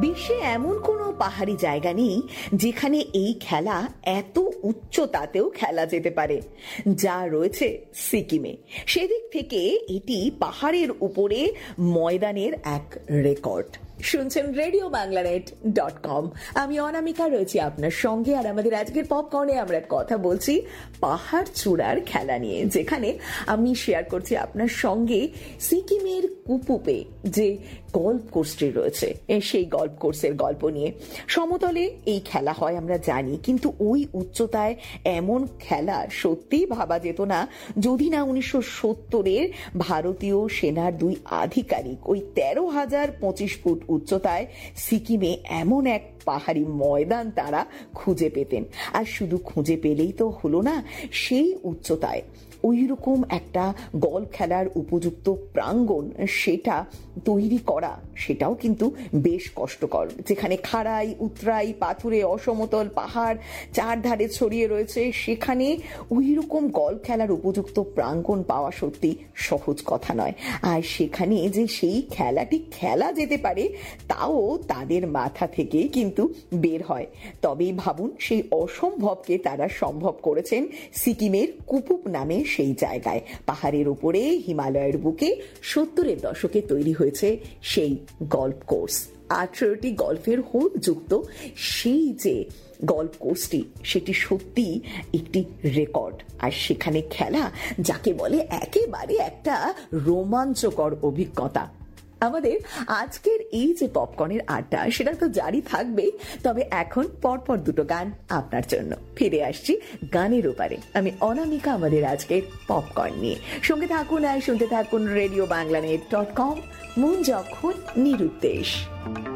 বিশ্বে এমন কোনো পাহাড়ি জায়গা নেই যেখানে এই খেলা এত উচ্চতাতেও খেলা যেতে পারে, যা রয়েছে সিকিমে। সেদিক থেকে এটি পাহাড়ের উপরে ময়দানের এক রেকর্ড। শুনছেন রেডিও বাংলানেট.com। আমি অনামিকা রয়েছি আপনার সঙ্গে, আর আমাদের আজকের পপকর্নে আমরা কথা বলছি পাহাড় চূড়ার খেলা নিয়ে, যেখানে আমি শেয়ার করছি আপনার সঙ্গে সিকিমের কুপুপে যে গল্ফ কোর্সটি রয়েছে সেই গল্ফ কোর্সের গল্প নিয়ে। সমতলে এই খেলা হয় আমরা জানি, কিন্তু ওই উচ্চতায় এমন খেলা সত্যিই ভাবা যেত না যদি না 1970-এর ভারতীয় সেনার দুই আধিকারিক ওই 13,025 ফুট উচ্চতায় সিকিমে এমন এক পাহাড়ি ময়দান তারা খুঁজে পেতেন। আর শুধু খুঁজে পেলেই তো হলো না, সেই উচ্চতায় ওই রকম একটা গলফ খেলার উপযুক্ত প্রাঙ্গণ সেটা তৈরি করা, সেটাও কিন্তু বেশ কষ্টকর। যেখানে খাড়াই উতরাই পাথুরে অসমতল পাহাড় চারধারে ছড়িয়ে রয়েছে, সেখানে ওই রকম গলফ খেলার উপযুক্ত প্রাঙ্গণ পাওয়া সত্যি সহজ কথা নয়। আর সেখানে যে সেই খেলাটি খেলা যেতে পারে তাও তাদের মাথা থেকে কিন্তু বের হয়। তবেই ভাবুন, সেই অসম্ভবকে তারা সম্ভব করেছেন সিকিমের কুপুপ নামে সেই জায়গায়। পাহাড়ের উপরে হিমালয়ের বুকে 70-এর দশকে তৈরি হয়েছে সেই গল্ফ কোর্স। 18টি গল্ফের হোল যুক্ত সেই যে গল্ফ কোর্সটি, সেটি সত্যি একটি রেকর্ড। আর সেখানে খেলা যাকে বলে একেবারে একটা রোমাঞ্চকর অভিজ্ঞতা। আমাদের আজকের এই যে পপকর্নের আড্ডা, সেটা তো জারি থাকবে, তবে এখন পরপর দুটো গান আপনার জন্য। ফিরে আসছি গানের ওপারে, আমি অনামিকা আমাদের আজকের পপকর্ন নিয়ে। সঙ্গে থাকুন আর শুনতে থাকুন রেডিও বাংলানেট.com, মন যখন নিরুদ্দেশ।